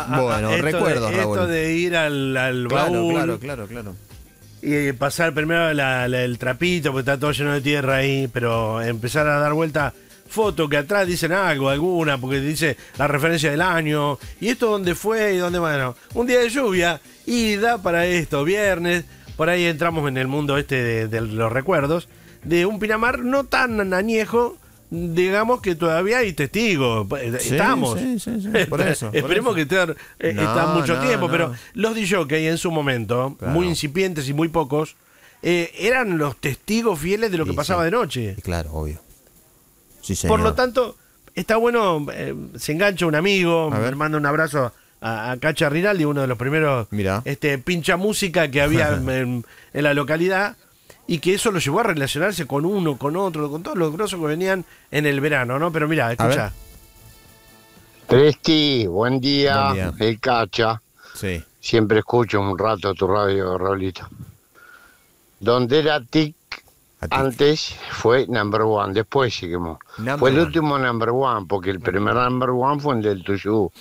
Bueno, recuerdos, Raúl. Esto de ir al Claro, baúl claro. y pasar primero el trapito, porque está todo lleno de tierra ahí, pero empezar a dar vuelta fotos que atrás dicen algo, alguna, porque dice la referencia del año, y esto dónde fue y dónde, bueno, un día de lluvia, y da para esto, viernes, por ahí entramos en el mundo este de los recuerdos, de un Pinamar no tan añejo, digamos que todavía hay testigos, estamos. Sí, por eso. Esperemos que está mucho tiempo, no. pero los DJ en su momento, Claro. muy incipientes y muy pocos, eran los testigos fieles de lo que pasaba de noche. Claro, obvio. Sí, señor. Por lo tanto, está bueno, se engancha un amigo, A ver. me manda un abrazo a Cacha Rinaldi, uno de los primeros Mirá. pincha música que había en la localidad, y que eso lo llevó a relacionarse con uno, con otro, con todos los grosos que venían en el verano, ¿no? Pero mira, escucha. Presti, buen día, Buen día. el Cacha. Sí. Siempre escucho un rato tu radio, Raulito. Donde era TIC antes fue number one, después se quemó. Number Fue el one. último number one, porque el primer number one fue el del Tuyú.